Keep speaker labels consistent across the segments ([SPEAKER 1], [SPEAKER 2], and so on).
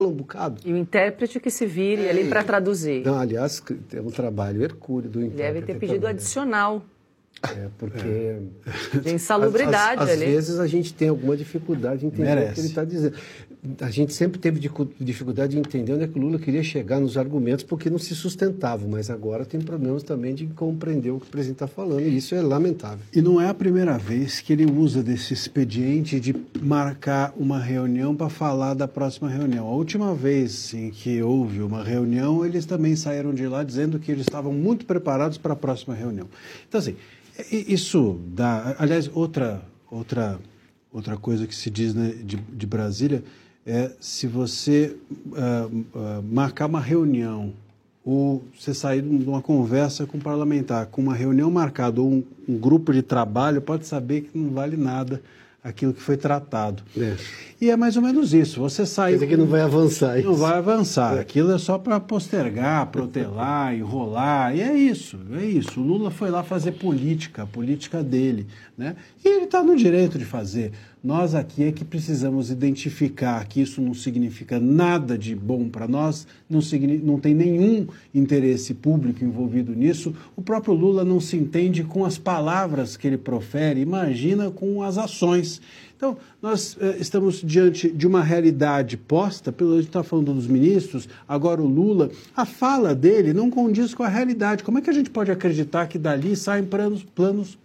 [SPEAKER 1] estudou um bocado.
[SPEAKER 2] E o intérprete que se vire ali para traduzir.
[SPEAKER 1] Não, aliás, tem um trabalho hercúleo do intérprete.
[SPEAKER 2] Deve ter pedido
[SPEAKER 1] também.
[SPEAKER 2] Adicional.
[SPEAKER 1] Porque...
[SPEAKER 2] De insalubridade
[SPEAKER 1] às
[SPEAKER 2] ali.
[SPEAKER 1] vezes a gente tem alguma dificuldade de entender o que ele está dizendo. A gente sempre teve dificuldade de entender onde é que o Lula queria chegar nos argumentos, porque não se sustentavam, mas agora tem problemas também de compreender o que o presidente está falando, e isso é lamentável.
[SPEAKER 3] E não é a primeira vez que ele usa desse expediente de marcar uma reunião para falar da próxima reunião. A última vez em que houve uma reunião, eles também saíram de lá dizendo que eles estavam muito preparados para a próxima reunião. Então, assim, isso dá... Aliás, outra coisa que se diz, né, de Brasília é se você marcar uma reunião ou você sair de uma conversa com um parlamentar, com uma reunião marcada ou um grupo de trabalho, pode saber que não vale nada aquilo que foi tratado. E é mais ou menos isso. Você sai...
[SPEAKER 1] Quer dizer que não vai avançar.
[SPEAKER 3] Não vai avançar. Aquilo é só para postergar, protelar, enrolar. E é isso. O Lula foi lá fazer política, a política dele, né? E ele está no direito de fazer. Nós aqui é que precisamos identificar que isso não significa nada de bom para nós, não tem nenhum interesse público envolvido nisso. O próprio Lula não se entende com as palavras que ele profere, imagina com as ações. Então, nós estamos diante de uma realidade posta, a gente está falando dos ministros, agora o Lula, a fala dele não condiz com a realidade. Como é que a gente pode acreditar que dali saem planos?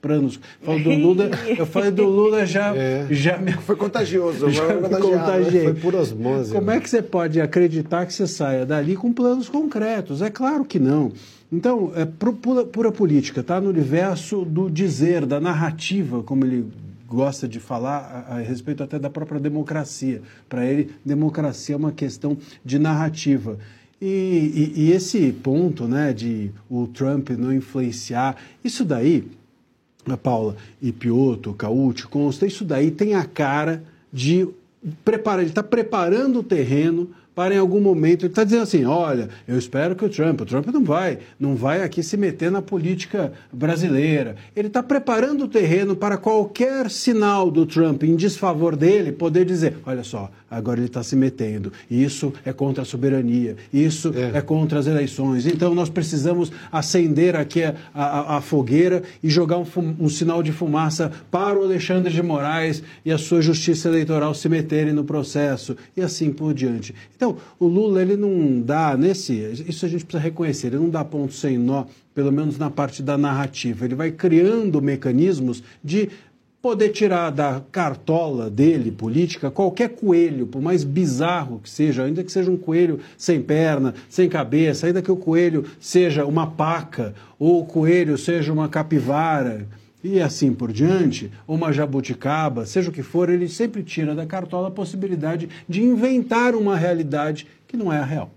[SPEAKER 3] Eu falei do Lula já
[SPEAKER 1] foi contagioso.
[SPEAKER 3] Já me contagiei.
[SPEAKER 1] Foi por osmose.
[SPEAKER 3] Como é que você pode acreditar que você saia dali com planos concretos? É claro que não. Então, é pura política, está no universo do dizer, da narrativa, como ele gosta de falar a respeito até da própria democracia. Para ele, democracia é uma questão de narrativa. E esse ponto, né, de o Trump não influenciar, isso daí, a Paula e Piotr, Caucci, Consta, isso daí tem a cara de preparar, ele está preparando o terreno para em algum momento, ele está dizendo assim, olha, eu espero que o Trump não vai aqui se meter na política brasileira. Ele está preparando o terreno para qualquer sinal do Trump em desfavor dele poder dizer, olha só, agora ele está se metendo, isso é contra a soberania, isso é contra as eleições, então nós precisamos acender aqui a fogueira e jogar um sinal de fumaça para o Alexandre de Moraes e a sua justiça eleitoral se meterem no processo, e assim por diante. Então, o Lula, ele não dá, isso a gente precisa reconhecer, ele não dá ponto sem nó, pelo menos na parte da narrativa. Ele vai criando mecanismos de poder tirar da cartola dele, política, qualquer coelho, por mais bizarro que seja, ainda que seja um coelho sem perna, sem cabeça, ainda que o coelho seja uma paca, ou o coelho seja uma capivara, e assim por diante, ou uma jabuticaba, seja o que for, ele sempre tira da cartola a possibilidade de inventar uma realidade que não é a real.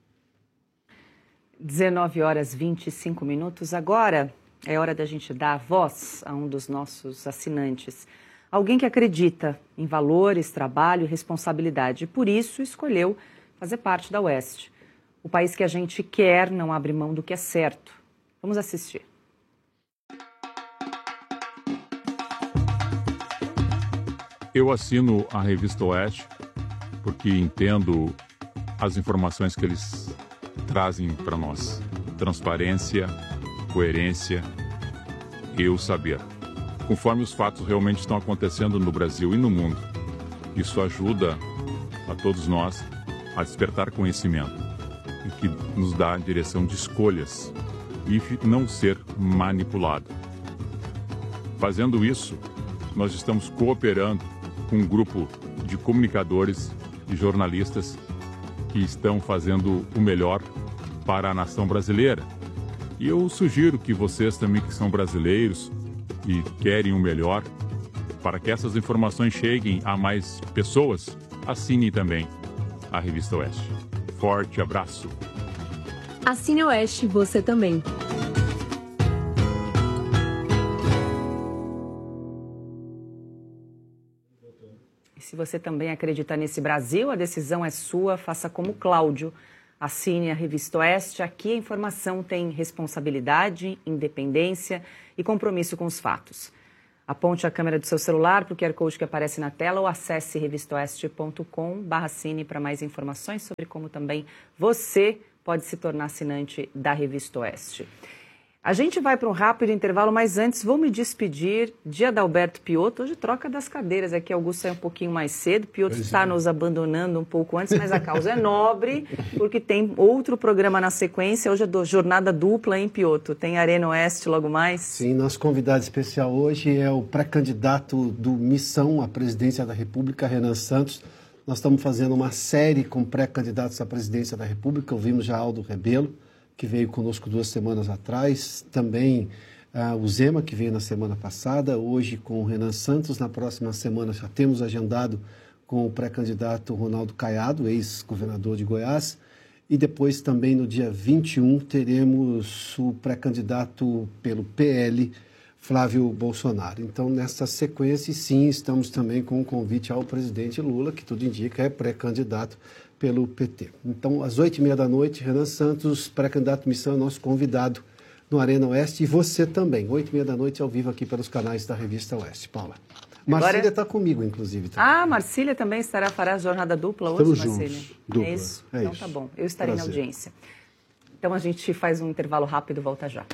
[SPEAKER 2] 19h25. Agora é hora da gente dar voz a um dos nossos assinantes. Alguém que acredita em valores, trabalho e responsabilidade e por isso escolheu fazer parte da UEST. O país que a gente quer não abre mão do que é certo. Vamos assistir.
[SPEAKER 4] Eu assino a revista Oeste porque entendo as informações que eles trazem para nós. Transparência, coerência e o saber. Conforme os fatos realmente estão acontecendo no Brasil e no mundo. Isso ajuda a todos nós a despertar conhecimento e que nos dá a direção de escolhas e não ser manipulado. Fazendo isso, nós estamos cooperando com um grupo de comunicadores e jornalistas que estão fazendo o melhor para a nação brasileira. E eu sugiro que vocês também que são brasileiros e querem o melhor, para que essas informações cheguem a mais pessoas, assinem também a Revista Oeste. Forte abraço!
[SPEAKER 5] Assine a Oeste você também.
[SPEAKER 2] Se você também acredita nesse Brasil, a decisão é sua, faça como Cláudio. Assine a Revista Oeste, aqui a informação tem responsabilidade, independência e compromisso com os fatos. Aponte a câmera do seu celular para o QR Code que aparece na tela ou acesse revistaoeste.com/cine para mais informações sobre como também você pode se tornar assinante da Revista Oeste. A gente vai para um rápido intervalo, mas antes vou me despedir de Adalberto Piotto. Hoje troca das cadeiras aqui, Augusto saiu um pouquinho mais cedo, Piotto está nos abandonando um pouco antes, mas a causa é nobre, porque tem outro programa na sequência. Hoje é jornada dupla, hein, Piotto? Tem Arena Oeste logo mais?
[SPEAKER 1] Sim, nosso convidado especial hoje é o pré-candidato do Missão à Presidência da República, Renan Santos. Nós estamos fazendo uma série com pré-candidatos à Presidência da República. Ouvimos já Aldo Rebelo, que veio conosco 2 semanas atrás, também o Zema, que veio na semana passada, hoje com o Renan Santos. Na próxima semana já temos agendado com o pré-candidato Ronaldo Caiado, ex-governador de Goiás, e depois também no dia 21 teremos o pré-candidato pelo PL, Flávio Bolsonaro. Então, nessa sequência, sim, estamos também com um convite ao presidente Lula, que tudo indica é pré-candidato pelo PT. Então, às 8h30 da noite, Renan Santos, pré-candidato Missão, nosso convidado no Arena Oeste, e você também, 8h30 da noite, ao vivo aqui pelos canais da Revista Oeste. Paula. Marcília está comigo, inclusive. Também.
[SPEAKER 2] Marcília também fará a jornada dupla hoje,
[SPEAKER 1] Estamos
[SPEAKER 2] Marcília?
[SPEAKER 1] Juntos. Dupla.
[SPEAKER 2] É isso?
[SPEAKER 1] É
[SPEAKER 2] então
[SPEAKER 1] isso.
[SPEAKER 2] Tá bom, eu estarei
[SPEAKER 1] Prazer.
[SPEAKER 2] na audiência. Então a gente faz um intervalo rápido, volta já.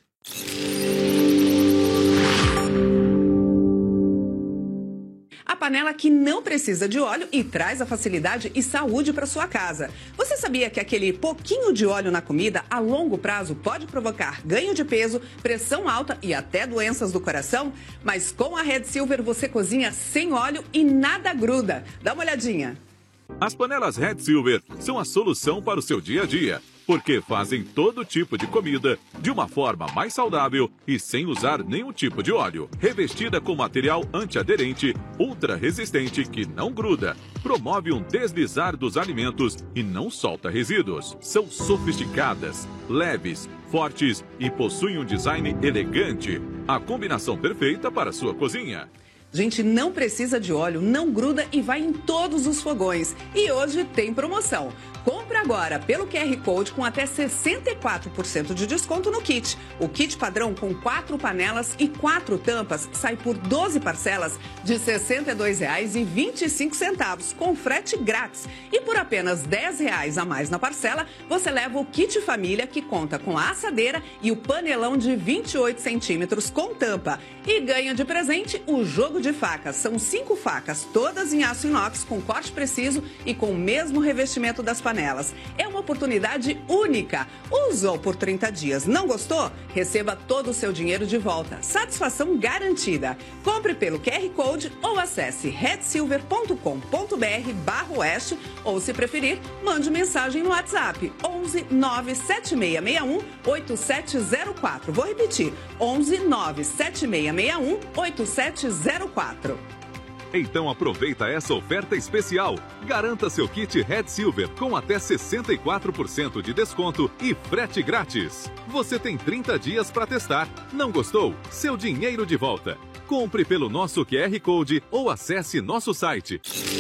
[SPEAKER 6] A panela que não precisa de óleo e traz a facilidade e saúde para sua casa. Você sabia que aquele pouquinho de óleo na comida a longo prazo pode provocar ganho de peso, pressão alta e até doenças do coração? Mas com a Red Silver você cozinha sem óleo e nada gruda. Dá uma olhadinha.
[SPEAKER 7] As panelas Red Silver são a solução para o seu dia a dia, porque fazem todo tipo de comida de uma forma mais saudável e sem usar nenhum tipo de óleo. Revestida com material antiaderente, ultra resistente que não gruda, promove um deslizar dos alimentos e não solta resíduos. São sofisticadas, leves, fortes e possuem um design elegante. A combinação perfeita para a sua cozinha.
[SPEAKER 6] Gente, não precisa de óleo, não gruda e vai em todos os fogões. E hoje tem promoção. Compre agora pelo QR Code com até 64% de desconto no kit. O kit padrão com 4 panelas e 4 tampas sai por 12 parcelas de R$ 62,25, com frete grátis. E por apenas R$ 10 a mais na parcela, você leva o kit família, que conta com a assadeira e o panelão de 28 centímetros com tampa. E ganha de presente o jogo de facas. São 5 facas, todas em aço inox, com corte preciso e com o mesmo revestimento das panelas. É uma oportunidade única. Usou por 30 dias, não gostou? Receba todo o seu dinheiro de volta. Satisfação garantida. Compre pelo QR Code ou acesse redsilver.com.br/oeste ou, se preferir, mande mensagem no WhatsApp 11 97661 8704. Vou repetir, 11 97661 8704.
[SPEAKER 7] Então aproveita essa oferta especial. Garanta seu kit Red Silver com até 64% de desconto e frete grátis. Você tem 30 dias para testar. Não gostou? Seu dinheiro de volta. Compre pelo nosso QR Code ou acesse nosso site.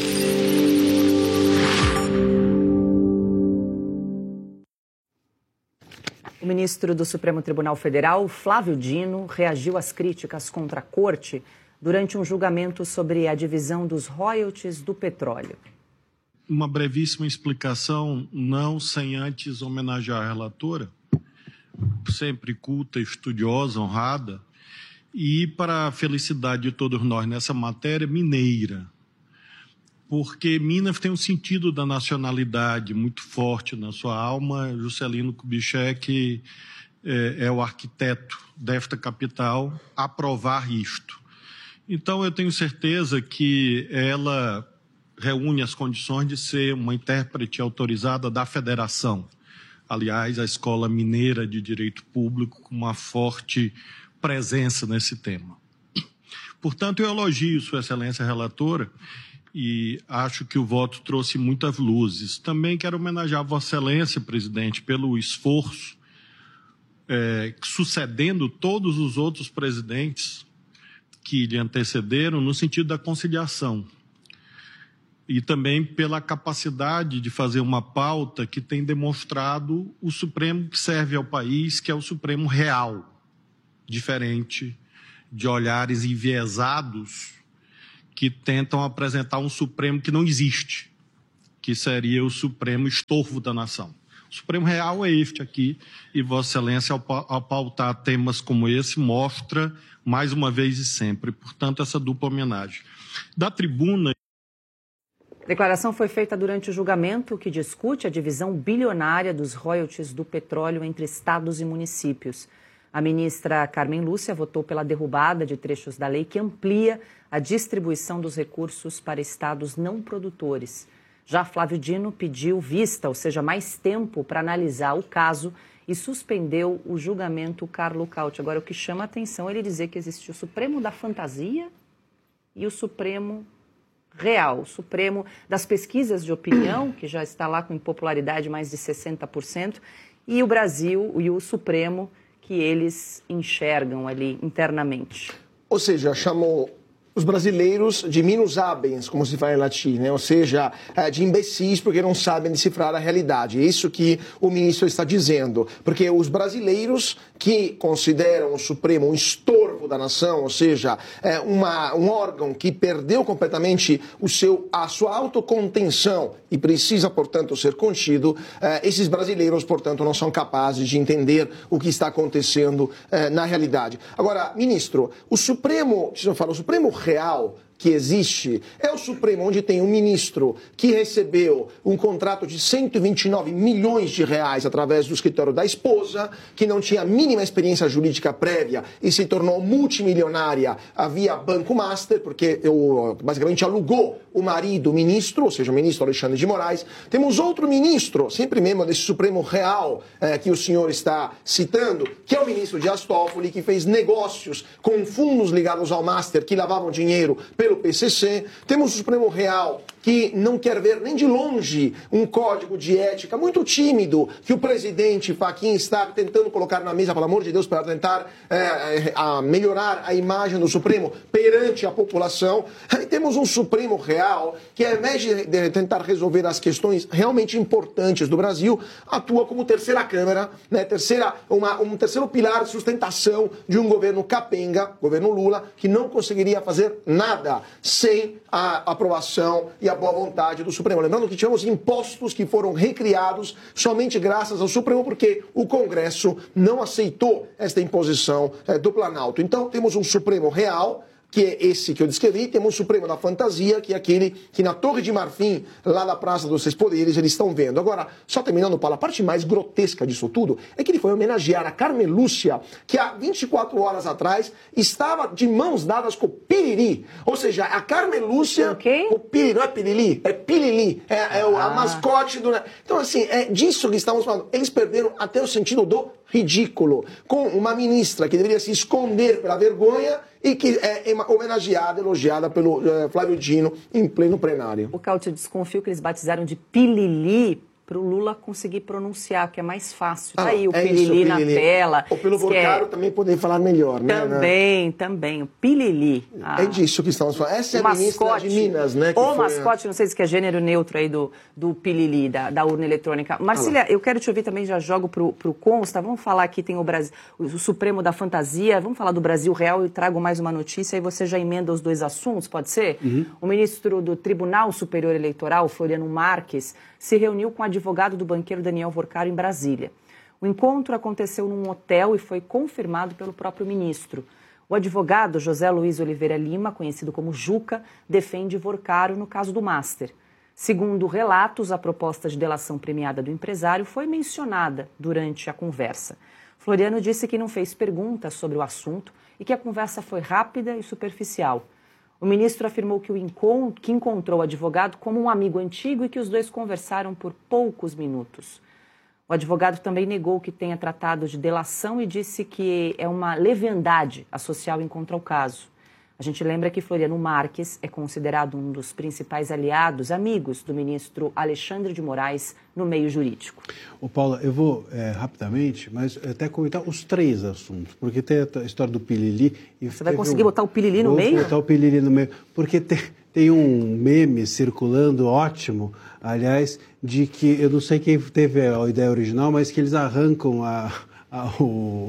[SPEAKER 2] O ministro do Supremo Tribunal Federal, Flávio Dino, reagiu às críticas contra a corte durante um julgamento sobre a divisão dos royalties do petróleo.
[SPEAKER 8] Uma brevíssima explicação, não sem antes homenagear a relatora, sempre culta, estudiosa, honrada, e, para a felicidade de todos nós nessa matéria, mineira. Porque Minas tem um sentido da nacionalidade muito forte na sua alma. Juscelino Kubitschek é o arquiteto desta capital a provar isto. Então, eu tenho certeza que ela reúne as condições de ser uma intérprete autorizada da federação. Aliás, a Escola Mineira de Direito Público com uma forte presença nesse tema. Portanto, eu elogio Sua Excelência Relatora e acho que o voto trouxe muitas luzes. Também quero homenagear Vossa Excelência, presidente, pelo esforço, sucedendo todos os outros presidentes que lhe antecederam, no sentido da conciliação. E também pela capacidade de fazer uma pauta que tem demonstrado o Supremo que serve ao país, que é o Supremo real, diferente de olhares enviesados que tentam apresentar um Supremo que não existe, que seria o Supremo estorvo da nação. O Supremo real é este aqui, e Vossa Excelência, ao pautar temas como esse, mostra, mais uma vez e sempre, portanto, essa dupla homenagem. Da tribuna...
[SPEAKER 2] A declaração foi feita durante o julgamento que discute a divisão bilionária dos royalties do petróleo entre estados e municípios. A ministra Carmen Lúcia votou pela derrubada de trechos da lei que amplia a distribuição dos recursos para estados não produtores. Já Flávio Dino pediu vista, ou seja, mais tempo para analisar o caso e suspendeu o julgamento Carlo Cauti. Agora, o que chama a atenção é ele dizer que existe o Supremo da fantasia e o Supremo real, o Supremo das pesquisas de opinião, que já está lá com impopularidade mais de 60%, e o Brasil e o Supremo que eles enxergam ali internamente.
[SPEAKER 9] Ou seja, chamou os brasileiros de minus habens, como se fala em latim, né? Ou seja, de imbecis porque não sabem decifrar a realidade. É isso que o ministro está dizendo. Porque os brasileiros que consideram o Supremo um estorvo da nação, ou seja, um órgão que perdeu completamente a sua autocontenção e precisa, portanto, ser contido, esses brasileiros, portanto, não são capazes de entender o que está acontecendo na realidade. Agora, ministro, o Supremo real que existe é o Supremo, onde tem um ministro que recebeu um contrato de 129 milhões de reais através do escritório da esposa, que não tinha a mínima experiência jurídica prévia e se tornou multimilionária via Banco Master, porque basicamente alugou o marido, o ministro, ou seja, o ministro Alexandre de Moraes. Temos outro ministro, sempre mesmo desse Supremo real que o senhor está citando, que é o ministro Dias Toffoli, que fez negócios com fundos ligados ao Master que lavavam dinheiro pelo PCC. Temos o Supremo Real, que não quer ver nem de longe um código de ética muito tímido que o presidente Fachin está tentando colocar na mesa, pelo amor de Deus, para tentar melhorar a imagem do Supremo perante a população. E temos um Supremo Real que, ao invés de tentar resolver as questões realmente importantes do Brasil, atua como terceira Câmara, né, um terceiro pilar de sustentação de um governo capenga, governo Lula, que não conseguiria fazer nada sem a aprovação e a boa vontade do Supremo. Lembrando que tivemos impostos que foram recriados somente graças ao Supremo, porque o Congresso não aceitou esta imposição do Planalto. Então, temos um Supremo real, que é esse que eu descrevi, temos um Supremo da fantasia, que é aquele que na Torre de Marfim, lá da Praça dos Seis Poderes, eles estão vendo. Agora, só terminando, Paulo, a parte mais grotesca disso tudo é que ele foi homenagear a Carmen Lúcia, que há 24 horas atrás estava de mãos dadas com o Piriri. Ou seja, a Carmen Lúcia...
[SPEAKER 2] Okay.
[SPEAKER 9] O Piriri, não é Pirili, é Pilili. A mascote do... Então, assim, é disso que estamos falando. Eles perderam até o sentido do ridículo. Com uma ministra que deveria se esconder pela vergonha e que é homenageada, elogiada pelo Flávio Dino em pleno plenário.
[SPEAKER 2] O Cauti, eu desconfio que eles batizaram de Pilili para o Lula conseguir pronunciar, que é mais fácil. Tá aí o Pilili na tela.
[SPEAKER 9] Ou pelo Vocaro também poder falar melhor, né?
[SPEAKER 2] Também. O Pilili.
[SPEAKER 9] É disso que estamos falando. Essa é a ministra de Minas, né?
[SPEAKER 2] O mascote, não sei se é gênero neutro aí do Pilili, da urna eletrônica. Marcília, eu quero te ouvir também, já jogo pro Consta. Vamos falar aqui, tem o Supremo da Fantasia, vamos falar do Brasil Real e trago mais uma notícia e você já emenda os dois assuntos, pode ser? Uhum. O ministro do Tribunal Superior Eleitoral, Floriano Marques, se reuniu com o advogado do banqueiro Daniel Vorcaro em Brasília. O encontro aconteceu num hotel e foi confirmado pelo próprio ministro. O advogado José Luiz Oliveira Lima, conhecido como Juca, defende Vorcaro no caso do Master. Segundo relatos, a proposta de delação premiada do empresário foi mencionada durante a conversa. Floriano disse que não fez perguntas sobre o assunto e que a conversa foi rápida e superficial. O ministro afirmou que encontrou o advogado como um amigo antigo e que os dois conversaram por poucos minutos. O advogado também negou que tenha tratado de delação e disse que é uma leviandade associar o encontro ao caso. A gente lembra que Floriano Marques é considerado um dos principais aliados, amigos do ministro Alexandre de Moraes no meio jurídico.
[SPEAKER 3] Ô Paula, eu vou rapidamente, mas até comentar os três assuntos, porque tem a história do Pilili...
[SPEAKER 2] Você vai conseguir botar o Pilili no meio?
[SPEAKER 3] Vou botar o Pilili no meio, porque tem um meme circulando ótimo, aliás, de que, eu não sei quem teve a ideia original, mas que eles arrancam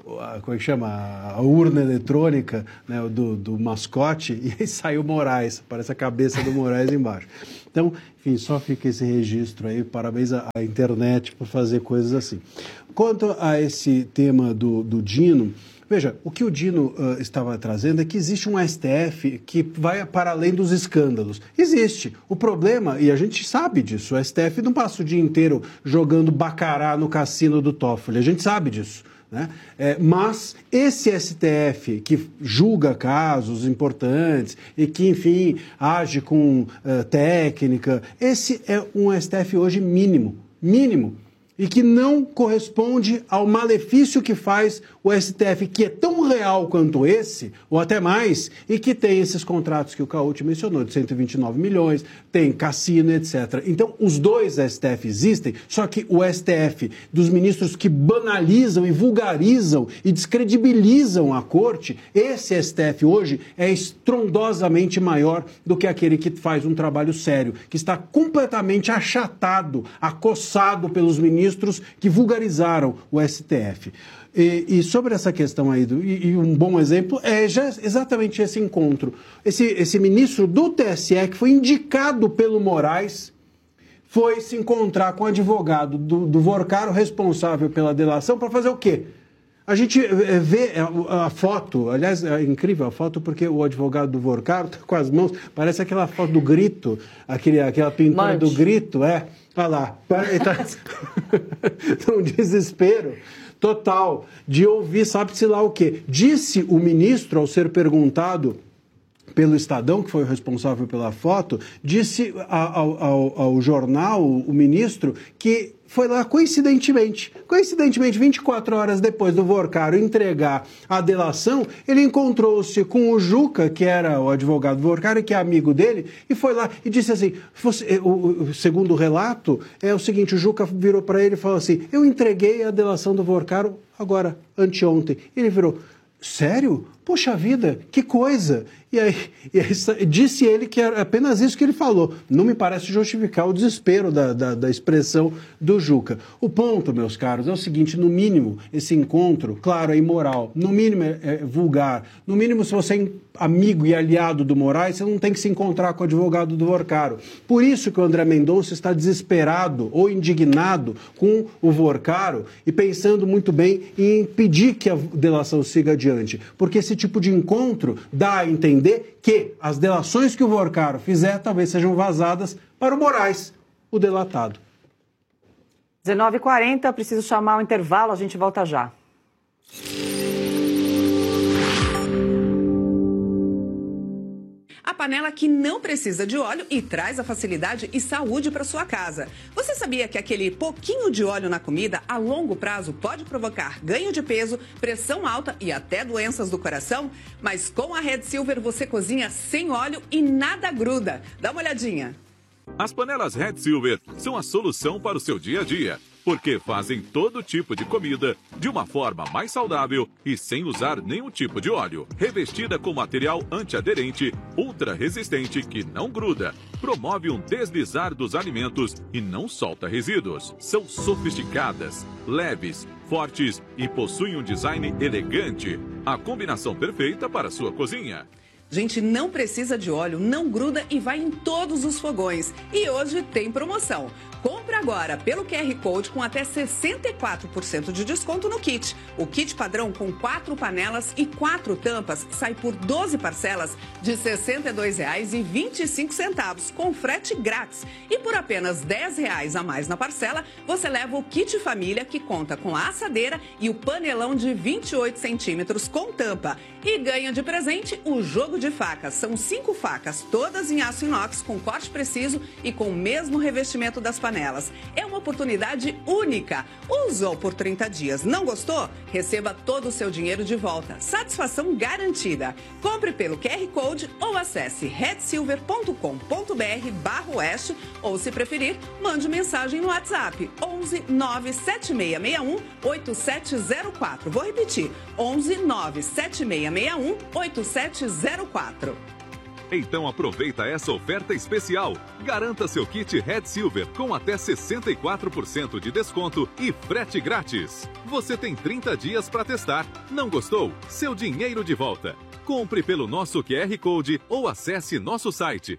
[SPEAKER 3] como é que chama? A urna eletrônica, né, do mascote, e aí saiu Moraes, parece a cabeça do Moraes embaixo. Então, enfim, só fica esse registro aí, parabéns à internet por fazer coisas assim. Quanto a esse tema do Dino, veja, o que o Dino estava trazendo é que existe um STF que vai para além dos escândalos. Existe. O problema, e a gente sabe disso, o STF não passa o dia inteiro jogando bacará no cassino do Toffoli, a gente sabe disso. Né? Mas esse STF que julga casos importantes e que, enfim, age com técnica, esse é um STF hoje mínimo, e que não corresponde ao malefício que faz o STF, que é tão real quanto esse, ou até mais, e que tem esses contratos que o Cauty mencionou, de 129 milhões, tem cassino, etc. Então, os dois STF existem, só que o STF dos ministros que banalizam e vulgarizam e descredibilizam a corte, esse STF hoje é estrondosamente maior do que aquele que faz um trabalho sério, que está completamente achatado, acossado pelos ministros que vulgarizaram o STF. E sobre essa questão aí, e um bom exemplo é já exatamente esse encontro. Esse ministro do TSE, que foi indicado pelo Moraes, foi se encontrar com o advogado do Vorcaro, responsável pela delação, para fazer o quê? A gente vê a foto, aliás, é incrível a foto porque o advogado do Vorcaro está com as mãos, parece aquela foto do grito, aquela pintura do grito, olha lá, está um desespero total de ouvir, sabe-se lá o quê. Disse o ministro, ao ser perguntado pelo Estadão, que foi o responsável pela foto, disse ao jornal, o ministro, que foi lá coincidentemente, 24 horas depois do Vorcaro entregar a delação, ele encontrou-se com o Juca, que era o advogado do Vorcaro e que é amigo dele, e foi lá e disse assim, segundo o relato, é o seguinte, o Juca virou para ele e falou assim, eu entreguei a delação do Vorcaro agora, anteontem. Ele virou, sério? Poxa vida, que coisa! E aí disse ele que era apenas isso que ele falou. Não me parece justificar o desespero da expressão do Juca. O ponto, meus caros, é o seguinte, no mínimo, esse encontro, claro, é imoral, no mínimo é vulgar, no mínimo, se você é amigo e aliado do Moraes, você não tem que se encontrar com o advogado do Vorcaro. Por isso que o André Mendonça está desesperado ou indignado com o Vorcaro e pensando muito bem em impedir que a delação siga adiante. Porque esse tipo de encontro dá a entender que as delações que o Vorcaro fizer talvez sejam vazadas para o Moraes, o delatado.
[SPEAKER 2] 19h40, preciso chamar o intervalo, a gente volta já.
[SPEAKER 6] A panela que não precisa de óleo e traz a facilidade e saúde para sua casa. Você sabia que aquele pouquinho de óleo na comida, a longo prazo, pode provocar ganho de peso, pressão alta e até doenças do coração? Mas com a Red Silver você cozinha sem óleo e nada gruda. Dá uma olhadinha.
[SPEAKER 7] As panelas Red Silver são a solução para o seu dia a dia, porque fazem todo tipo de comida de uma forma mais saudável e sem usar nenhum tipo de óleo. Revestida com material antiaderente, ultra resistente que não gruda, promove um deslizar dos alimentos e não solta resíduos. São sofisticadas, leves, fortes e possuem um design elegante. A combinação perfeita para a sua cozinha.
[SPEAKER 6] Gente, não precisa de óleo, não gruda e vai em todos os fogões. E hoje tem promoção. Compre agora pelo QR Code com até 64% de desconto no kit. O kit padrão com 4 panelas e 4 tampas sai por 12 parcelas de R$ 62,25 com frete grátis. E por apenas R$ 10 a mais na parcela, você leva o kit família que conta com a assadeira e o panelão de 28 centímetros com tampa. E ganha de presente o jogo de facas. São 5 facas, todas em aço inox com corte preciso e com o mesmo revestimento das panelas. É uma oportunidade única. Usou por 30 dias, não gostou? Receba todo o seu dinheiro de volta. Satisfação garantida. Compre pelo QR Code ou acesse redsilver.com.br/oeste ou, se preferir, mande mensagem no WhatsApp 11 97661 8704. Vou repetir, 11 97661 8704.
[SPEAKER 7] Então aproveita essa oferta especial. Garanta seu kit Red Silver com até 64% de desconto e frete grátis. Você tem 30 dias para testar. Não gostou? Seu dinheiro de volta. Compre pelo nosso QR Code ou acesse nosso site.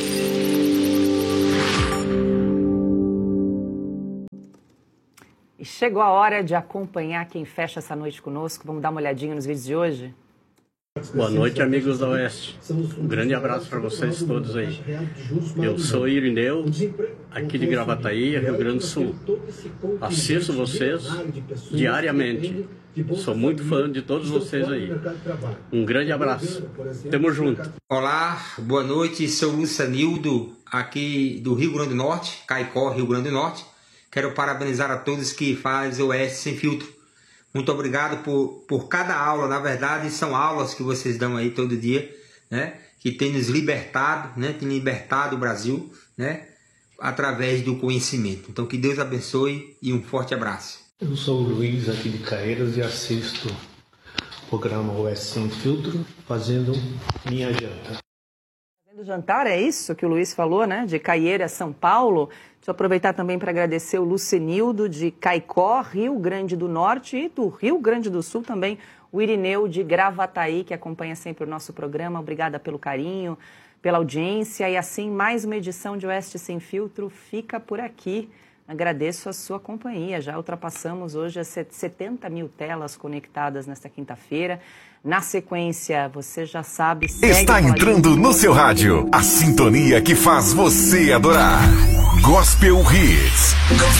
[SPEAKER 2] E chegou a hora de acompanhar quem fecha essa noite conosco. Vamos dar uma olhadinha nos vídeos de hoje?
[SPEAKER 10] Boa noite, amigos da Oeste. Um grande abraço para vocês todos aí. Eu sou Irineu, aqui de Gravataí, Rio Grande do Sul. Assisto vocês diariamente. Sou muito fã de todos vocês aí. Um grande abraço. Tamo junto.
[SPEAKER 11] Olá, boa noite. Sou Lucenildo, aqui do Rio Grande do Norte, Caicó, Rio Grande do Norte. Quero parabenizar a todos que fazem o Oeste Sem Filtro. Muito obrigado por cada aula. Na verdade, são aulas que vocês dão aí todo dia, né? Que tem nos libertado, né? Tem libertado o Brasil, né? Através do conhecimento. Então, que Deus abençoe e um forte abraço.
[SPEAKER 12] Eu sou o Luiz, aqui de Caeiras, e assisto o programa Oeste Sem Filtro, fazendo minha janta.
[SPEAKER 2] Fazendo jantar, é isso que o Luiz falou, né? De Caieiras, São Paulo. Deixa eu aproveitar também para agradecer o Lucenildo, de Caicó, Rio Grande do Norte, e do Rio Grande do Sul também, o Irineu, de Gravataí, que acompanha sempre o nosso programa. Obrigada pelo carinho, pela audiência. E assim, mais uma edição de Oeste Sem Filtro fica por aqui. Agradeço a sua companhia. Já ultrapassamos hoje as 70 mil telas conectadas nesta quinta-feira. Na sequência, você já sabe...
[SPEAKER 13] Está entrando no seu rádio a sintonia que faz você adorar. Gospel Hits.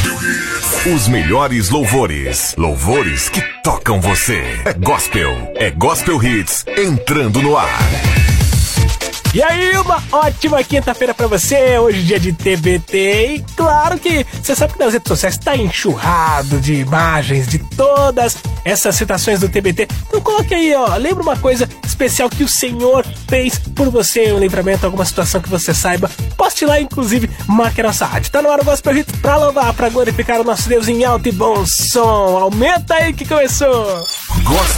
[SPEAKER 13] Os melhores louvores. Louvores que tocam você. É Gospel Hits entrando no ar.
[SPEAKER 14] E aí, uma ótima quinta-feira pra você, hoje dia de TBT, e claro que você sabe que nas redes sociais tá enxurrado de imagens de todas essas citações do TBT, então coloque aí, ó, lembra uma coisa especial que o Senhor fez por você, um livramento, alguma situação que você saiba, poste lá, inclusive, marque a nossa rádio. Tá na hora do Gospel Hits pra louvar, pra glorificar o nosso Deus em alto e bom som, aumenta aí que começou!
[SPEAKER 13] Gospel